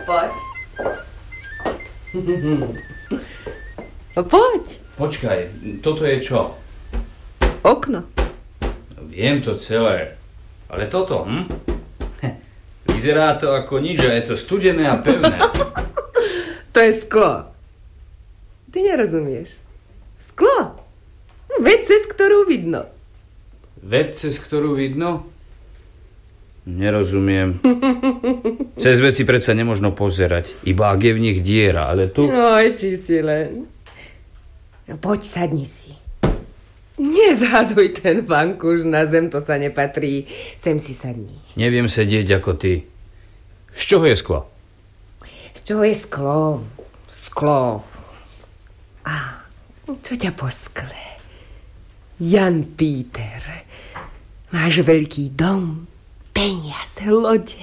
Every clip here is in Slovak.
poď. No poď. Počkaj, toto je čo? Okno. Viem to celé, ale toto, Vyzerá to ako nič a je to studené a pevné. To je sklo. Ty nerozumieš. Sklo. Vec, cez ktorú vidno. Vec, cez ktorú vidno? Nerozumiem. Cez veci predsa nemožno pozerať, iba ak je v nich diera, ale tu... Oj, či si len. No, poď, sadni si. Nezházuj ten vankúš na zem, to sa nepatrí. Sem si sadni. Neviem sedieť ako ty. Z čoho je sklo? Z čoho je sklo? Sklo. Čo ťa po skle? Jan Píter. Máš veľký dom, peniaze, lode.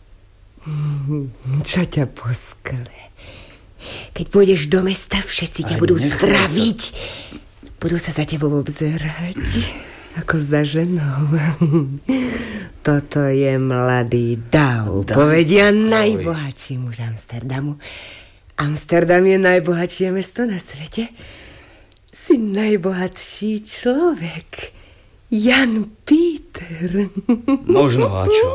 Čo ťa po skle? Keď pôjdeš do mesta, všetci ťa budú zdraviť. Budú sa za tebou obzerať, ako za ženou. Toto je mladý Dav, povedia najbohatší muž Amsterdamu. Amsterdam je najbohatšie mesto na svete. Si najbohatší človek. Jan Píter. Možno, a čo?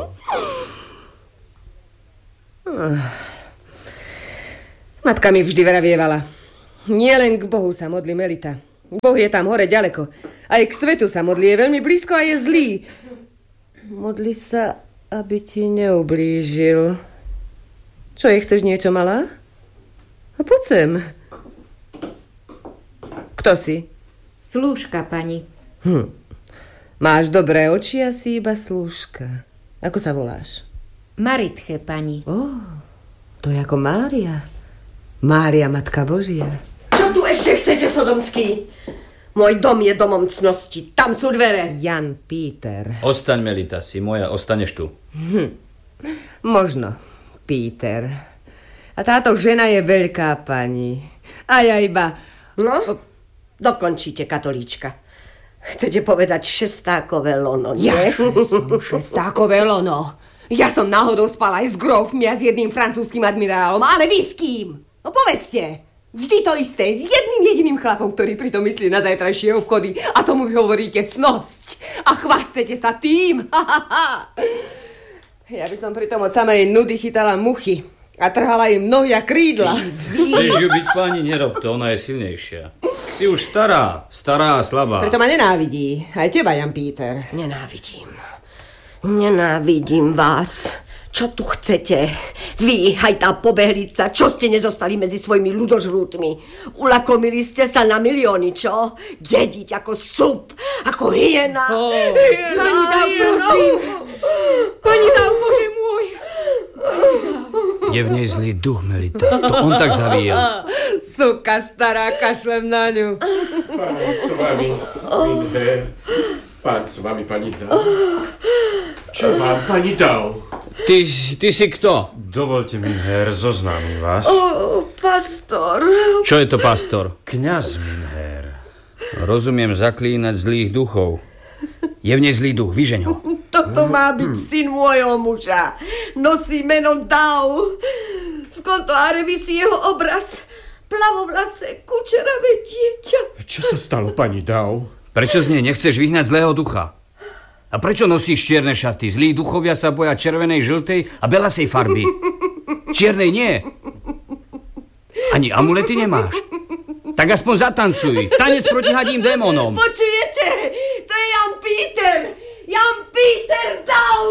Matka mi vždy vravievala. Nielen k Bohu sa modlí Melita. Boh je tam hore ďaleko. Aj k svetu sa modlí, je veľmi blízko a je zlý. Modli sa, aby ti neublížil. Čo je, chceš niečo, malá? A poď sem. Kto si? Slúžka, pani. Máš dobré oči a si iba slúžka. Ako sa voláš? Maritche, pani. To je ako Mária. Mária, Matka Božia. Čo tu ešte chcete, Sodomský? Môj dom je domom cnosti. Tam sú dvere. Jan Píter. Ostaň, Melita, si moja, ostaneš tu. Možno, Píter. A táto žena je veľká pani. A ja iba... No, dokončíte, katolíčka. Chcete povedať šestákové lono, nie? Ja som šestákové lono. Ja som náhodou spala aj s grófmi a s jedným francúzským admirálom, ale vy s kým? No povedzte. Vždy to isté, s jedným jediným chlapom, ktorý pritom myslí na zajtrajšie obchody a tomu hovoríte cnosť. A chvástate sa tým. Ja by som pritom od samej nudy chytala muchy a trhala im nohy a krídla. Chceš ju byť, pani, nerob to, ona je silnejšia. Si už stará a slabá. Preto ma nenávidí. Aj teba, Jan Píter. Nenávidím vás. Čo tu chcete? Vy, aj tá pobehlica, čo ste nezostali medzi svojimi ľudožrútmi? Ulakomili ste sa na milióny, čo? Dediť ako sup, ako hyena. Pani Dav, prosím. Pani Dav, Bože môj. Je v nej zlý duch, Melita. To on tak zavíjal. Suka stará, kašlem na ňu. Pán s vami, Minher. Pán s vami, pani Dav. Čo vám, pani Dav? Ty si kto? Dovolte, Minher, zoznámim vás. Pastor. Čo je to pastor? Kňaz Minher. Rozumiem zaklínať zlých duchov. Je v nej zlý duch, vyžeň ho. Toto má byť syn môjho muža. Nosí meno Dav. V kontoáre visí jeho obraz. Plavovlasé, kučeravé dieťa. Čo sa stalo, pani Dav? Prečo z nej nechceš vyhnať zlého ducha? A prečo nosíš čierne šaty? Zlí duchovia sa boja červenej, žltej a belasej farby. Čiernej nie. Ani amulety nemáš. Tak aspoň zatancuj. Tanec proti hadím démonom. Počujete? To je Jan Píter. Jan Píter Dav.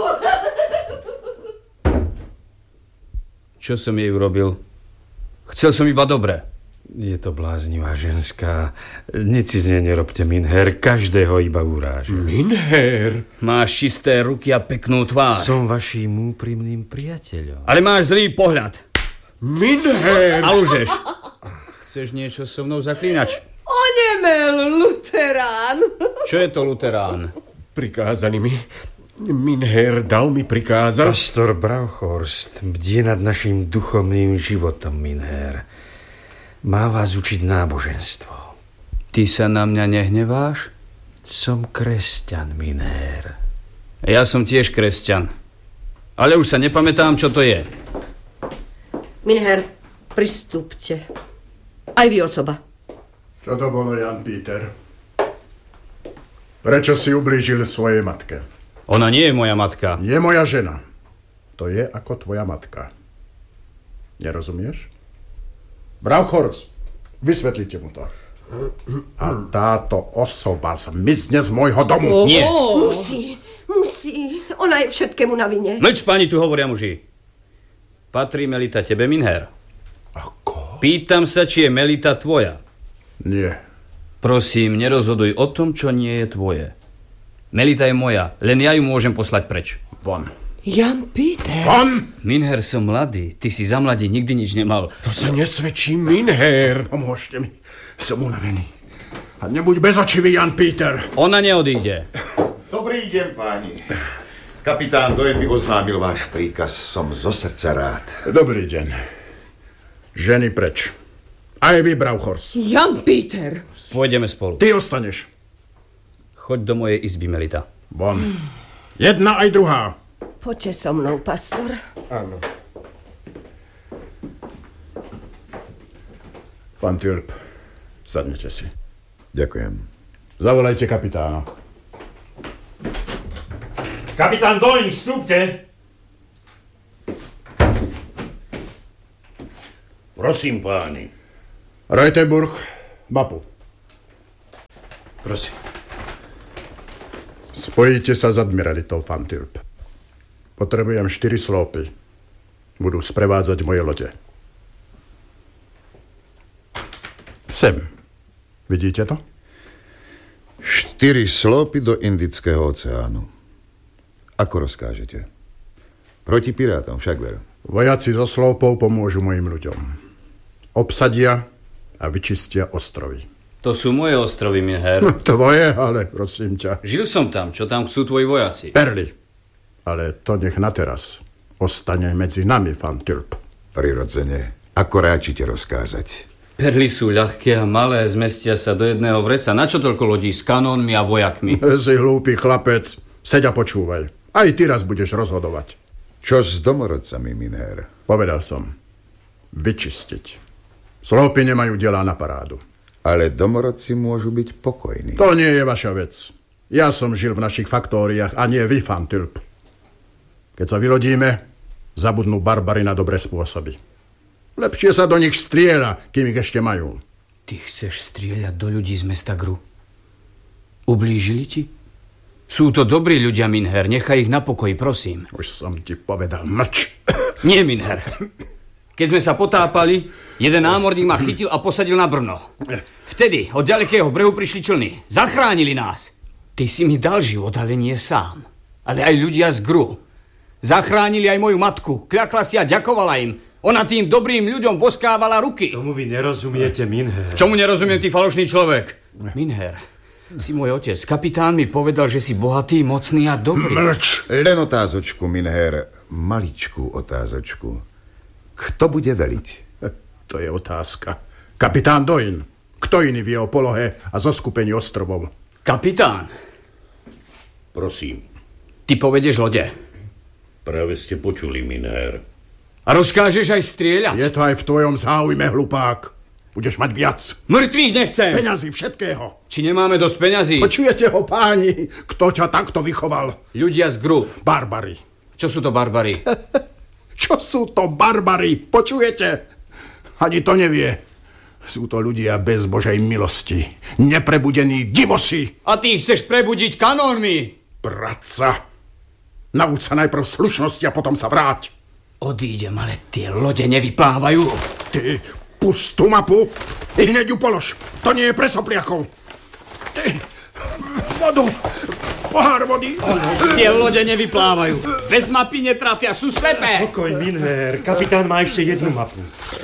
Čo som jej urobil? Chcel som iba dobre. Je to bláznivá ženská. Nic si z nej nerobte, Minher. Každého iba uráža. Minher? Máš čisté ruky a peknú tvár. Som vaším úprimným priateľom. Ale máš zlý pohľad. Minher! A lžeš. Chceš niečo so mnou zaklínač? Onemel, luterán. Čo je to luterán? Prikázaný mi. Minher Dav mi prikázal. Pastor Brauchorst bdie nad našim duchovným životom, Minher. Má vás učiť náboženstvo. Ty sa na mňa nehneváš? Som kresťan, Minher. Ja som tiež kresťan. Ale už sa nepamätám, čo to je. Minher, pristúpte. Aj vy osoba. Čo to bolo, Jan Peter? Prečo si ublížil svojej matke? Ona nie je moja matka. Je moja žena. To je ako tvoja matka. Nerozumieš? Brauchhorst, vysvetlite mu to. A táto osoba zmizne z môjho domu. Nie. Musí. Ona je všetkému na vine. Mlč, pani, tu hovoria muži. Patrí Melita tebe, Minher? Ako? Pýtam sa, či je Melita tvoja. Nie. Prosím, nerozhoduj o tom, čo nie je tvoje. Melita je moja, len ja ju môžem poslať preč. Von. Jan Peter. Von! Minher, som mladý. Ty si za mladí nikdy nič nemal. To sa nesvedčí, Minher. Pomôžte mi. Som unavený. A nebuď bezočivý, Jan Peter. Ona neodíde. Dobrý deň, páni. Kapitán Doyle mi oznámil váš príkaz. Som zo srdca rád. Dobrý deň. Ženy preč. Aj vy, Brauchhorst. Jan Peter. Pôjdeme spolu. Ty ostaneš. Choď do mojej izby, Melita. Von. Jedna aj druhá. Poďte so mnou, pastor. Áno. Pán Tulp, sadnite si. Ďakujem. Zavolajte kapitána. Kapitán Doyle, vstúpte. Prosím, páni. Reuterburg, mapu. Prosím. Spojíte sa s admiralitou, pán Tulp. Potrebujem 4 slópy. Budú sprevádzať moje lode. Sem. Vidíte to? 4 slópy do Indického oceánu. Ako rozkážete? Proti pirátom, však veru. Vojaci zo slópov pomôžu mojim ľuďom. Obsadia a vyčistia ostrovy. To sú moje ostrovy, Minher. Tvoje, ale prosím ťa. Žil som tam, čo tam chcú tvoji vojaci. Perly. Ale to nech na teraz ostane medzi nami, pán Tulp. Prirodzene. Ako ráčite rozkázať? Perly sú ľahké a malé, zmestia sa do jedného vreca. Na čo toľko lodí s kanónmi a vojakmi? Si hlúpy chlapec. Seď a počúvaj. Aj ty raz budeš rozhodovať. Čo s domorodcami, Minher? Povedal som. Vyčistiť. Slópy nemajú delá na parádu. Ale domorodci môžu byť pokojní. To nie je vaša vec. Ja som žil v našich faktóriách a nie vy, pán Tulp. Keď sa vylodíme, zabudnú barbary na dobré spôsoby. Lepšie sa do nich strieľa, kým ich ešte majú. Ty chceš strieľať do ľudí z mesta Gru? Ublížili ti? Sú to dobrí ľudia, Minher. Nechaj ich na pokoji, prosím. Už som ti povedal, mlč. Nie, Minher. Keď sme sa potápali, jeden námorník ma chytil a posadil na brno. Vtedy od ďalekého brehu prišli člny. Zachránili nás. Ty si mi dal život, ale nie sám. Ale aj ľudia z Gru. Zachránili aj moju matku. Kľakla si a ďakovala im. Ona tým dobrým ľuďom boskávala ruky. Tomu vy nerozumiete, Minher. Čomu nerozumiem, ty falošný človek? Minher, si môj otec. Kapitán mi povedal, že si bohatý, mocný a dobrý. Mlč. Len otázočku, Minher. Maličkú otázočku. Kto bude veliť? To je otázka. Kapitán Doyle. Kto iný vie o polohe a zoskupení ostrovov? Kapitán. Prosím. Ty povedeš lode. Práve ste počuli, Minher. A rozkážeš aj strieľať? Je to aj v tvojom záujme, hlupák. Budeš mať viac. Mŕtvych nechcem. Peňazí, všetkého. Či nemáme dosť peňazí? Počujete ho, páni? Kto ťa takto vychoval? Ľudia z Gru. Barbary. Čo sú to barbary? Čo sú to barbary? Počujete? Ani to nevie. Sú to ľudia bez Božej milosti. Neprebudení divosi. A ty ich chceš prebudiť kanónmi? Bratca. Nauč sa najprv slušnosti a potom sa vráť. Odídem, ale tie lode nevyplávajú. Ty, pust tú mapu i hneď ju polož. To nie je pre sopliakov. Ty, vodu, pohár vody. Tie lode nevyplávajú. Bez mapy netrafia, sú slepé. Pokoj, Minher. Kapitán má ešte jednu mapu.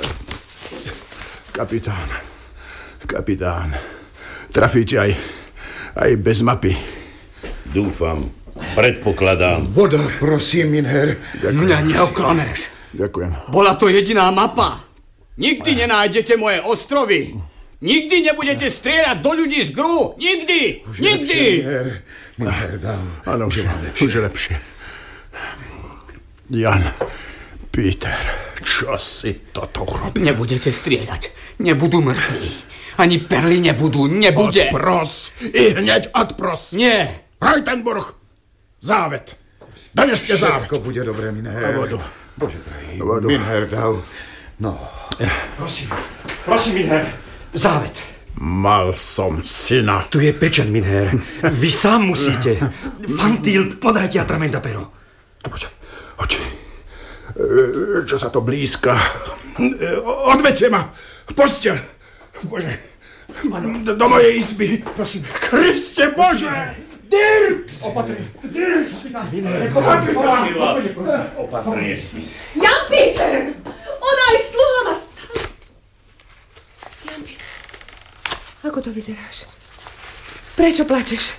Kapitán. Trafíte aj bez mapy. Dúfam. Predpokladám. Voda, prosím, Minher. Mňa neoklameš. Ďakujem. Bola to jediná mapa. Nikdy nenájdete moje ostrovy. Nikdy nebudete strieľať do ľudí z Gru. Nikdy. Nikdy. Minher, dám. Áno, už je lepšie. Jan, Peter, Čo si toto urobil? Nebudete strieľať. Nebudú mŕtvi. Ani perly nebudú. Nebude. Odpros. I hneď odpros. Nie. Rajtenburg. Závet. Doneste závet. Všetko bude dobré, Minher. Vodu. Bože drahý. Vodu. Minher dal. No. Prosím, Minher, závet. Mal som syna. Tu je pečať, Minher. Vy sám musíte. Fantil, podajte atrament a pero. Bože, oči. Čo sa to blízka? Odvedte ma. Posteľ. Bože. Do mojej izby. Prosím. Kriste Bože. Dirk! Opatrne. Dirk! Opatrne. Jan Peter! Ona aj sluha ma stala. Jan Peter, ako to vyzeráš? Prečo plačeš?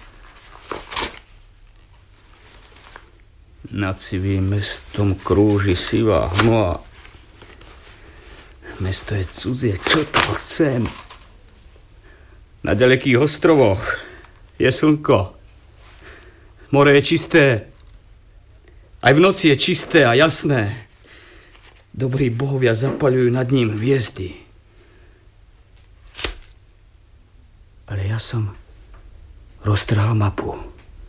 Nad sivým mestom krúži sivá hmla. Mesto je cudzie, čo to chcem? Na ďalekých ostrovoch je slnko. More je čisté. Aj v noci je čisté a jasné. Dobrí bohovia zapaľujú nad ním hviezdy. Ale ja som roztrhal mapu.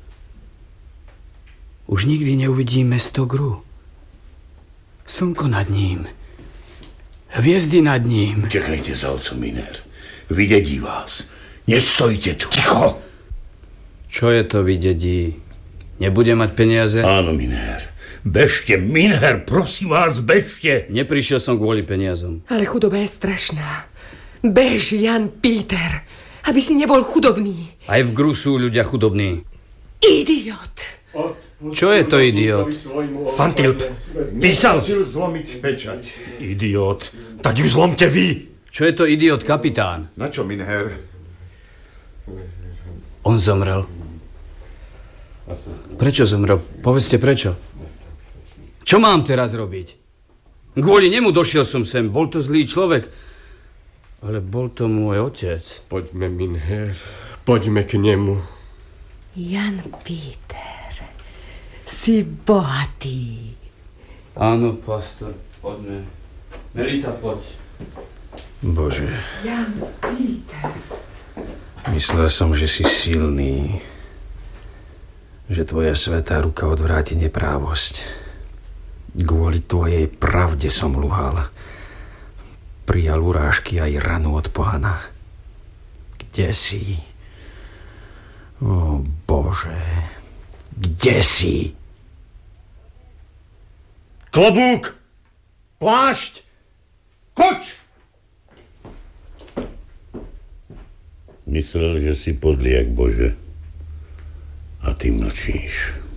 Už nikdy neuvidím mesto Gru. Slnko nad ním. Hviezdy nad ním. Utekajte za otcom, Minher. Vydedí vás. Nestojte tu. Ticho. Čo je to vydedí? Nebude mať peniaze? Áno, Minher. Bežte, Minher, prosím vás, bežte. Neprišiel som kvôli peniazom. Ale chudoba je strašná. Bež, Jan Peter, aby si nebol chudobný. Aj v Gru sú ľudia chudobní. Idiot. Čo je to idiot? Fantil, písal. Chcel zlomiť pečať. Idiot. Tak ju zlomte vy. Čo je to idiot, kapitán? Na čo, Minher? On zomrel. Prečo zomrel? Povedzte prečo. Čo mám teraz robiť? Kvôli nemu došiel som sem. Bol to zlý človek. Ale bol to môj otec. Poďme, Minher. Poďme k nemu. Jan Peter, si bohatý. Áno, pastor, poďme. Merita, poď. Bože, Jan Peter. myslel som, že si silný. Že tvoja svätá ruka odvráti neprávosť. Kvôli tvojej pravde som luhal. Prijal urážky aj ranu od pohana. Kde si? Ó, Bože, kde si? Klobúk! Plášť! Koč! Myslel, že si podliek, Bože. A ty mlčíš.